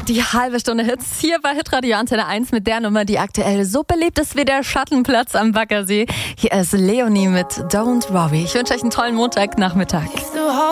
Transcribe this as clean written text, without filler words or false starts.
Die halbe Stunde Hits hier bei Hitradio Antenne 1 mit der Nummer, die aktuell so beliebt ist wie der Schattenplatz am Baggersee. Hier ist Leonie mit Don't Worry. Ich wünsche euch einen tollen Montagnachmittag.